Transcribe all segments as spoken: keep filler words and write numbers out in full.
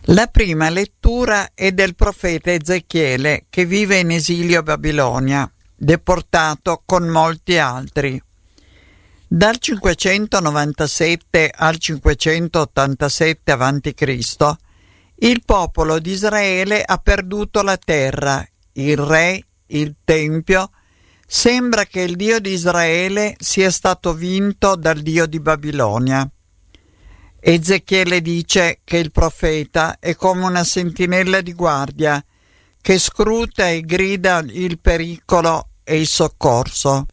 La prima lettura è del profeta Ezechiele, che vive in esilio a Babilonia, deportato con molti altri. Dal cinquecentonovantasette al cinquecentottantasette avanti Cristo il popolo di Israele ha perduto la terra, il re, il tempio. Sembra che il Dio di Israele sia stato vinto dal Dio di Babilonia. Ezechiele dice che il profeta è come una sentinella di guardia che scruta e grida il pericolo e il soccorso.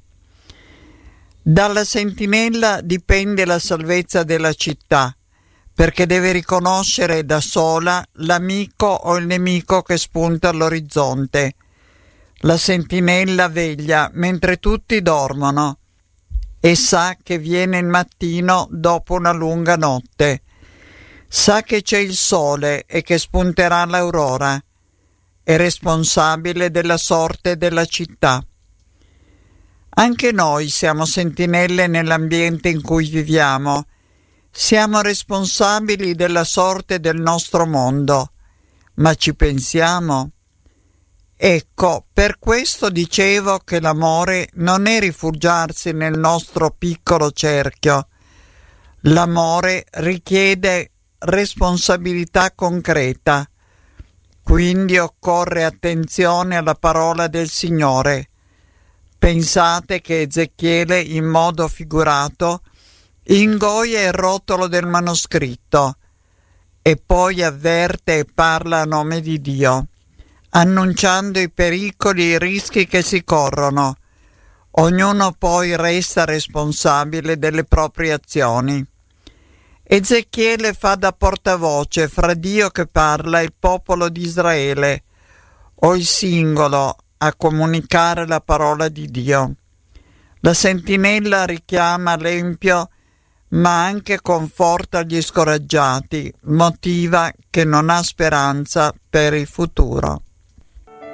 Dalla sentinella dipende la salvezza della città, perché deve riconoscere da sola l'amico o il nemico che spunta all'orizzonte. La sentinella veglia mentre tutti dormono e sa che viene il mattino dopo una lunga notte. Sa che c'è il sole e che spunterà l'aurora. È responsabile della sorte della città. Anche noi siamo sentinelle nell'ambiente in cui viviamo. Siamo responsabili della sorte del nostro mondo. Ma ci pensiamo? Ecco, per questo dicevo che l'amore non è rifugiarsi nel nostro piccolo cerchio. L'amore richiede responsabilità concreta. Quindi occorre attenzione alla parola del Signore. Pensate che Ezechiele, in modo figurato, ingoia il rotolo del manoscritto e poi avverte e parla a nome di Dio, annunciando i pericoli e i rischi che si corrono. Ognuno poi resta responsabile delle proprie azioni. Ezechiele fa da portavoce fra Dio che parla e il popolo di Israele, o il singolo a comunicare la parola di Dio. La sentinella richiama l'empio, ma anche conforta gli scoraggiati, motiva che non ha speranza per il futuro.